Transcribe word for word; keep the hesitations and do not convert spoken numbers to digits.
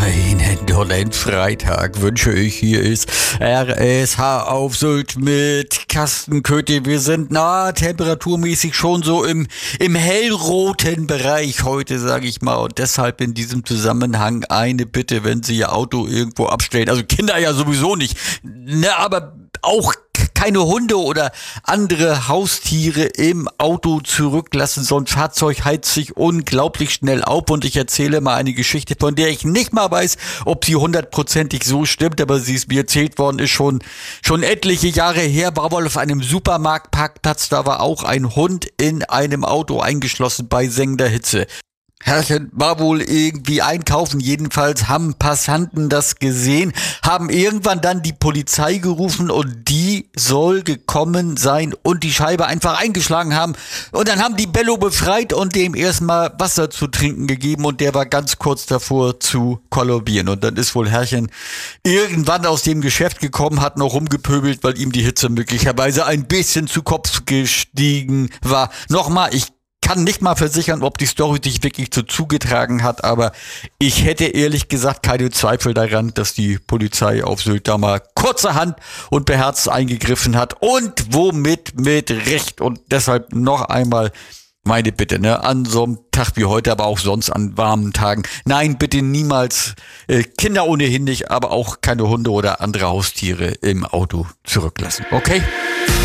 Einen tollen Freitag wünsche ich. Hier ist R S H auf Sylt mit Carsten Köthe. Wir sind nah temperaturmäßig schon so im, im hellroten Bereich heute, sage ich mal. Und deshalb in diesem Zusammenhang eine Bitte, wenn Sie Ihr Auto irgendwo abstellen. Also Kinder ja sowieso nicht, ne, aber auch keine Hunde oder andere Haustiere im Auto zurücklassen. So ein Fahrzeug heizt sich unglaublich schnell auf. Und ich erzähle mal eine Geschichte, von der ich nicht mal weiß, ob sie hundertprozentig so stimmt, aber sie ist mir erzählt worden, ist schon schon etliche Jahre her, war wohl auf einem Supermarktparkplatz, da war auch ein Hund in einem Auto eingeschlossen bei sengender Hitze. Herrchen war wohl irgendwie einkaufen, jedenfalls haben Passanten das gesehen, haben irgendwann dann die Polizei gerufen und die soll gekommen sein und die Scheibe einfach eingeschlagen haben. Und dann haben die Bello befreit und dem erstmal Wasser zu trinken gegeben und der war ganz kurz davor zu kollabieren. Und dann ist wohl Herrchen irgendwann aus dem Geschäft gekommen, hat noch rumgepöbelt, weil ihm die Hitze möglicherweise ein bisschen zu Kopf gestiegen war. Nochmal, ich kann nicht mal versichern, ob die Story sich wirklich so zugetragen hat, aber ich hätte ehrlich gesagt keine Zweifel daran, dass die Polizei auf Sylt da mal kurzerhand und beherzt eingegriffen hat und womit mit Recht. Und deshalb noch einmal meine Bitte, ne, an so einem Tag wie heute, aber auch sonst an warmen Tagen. Nein, bitte niemals, äh, Kinder ohnehin nicht, aber auch keine Hunde oder andere Haustiere im Auto zurücklassen. Okay?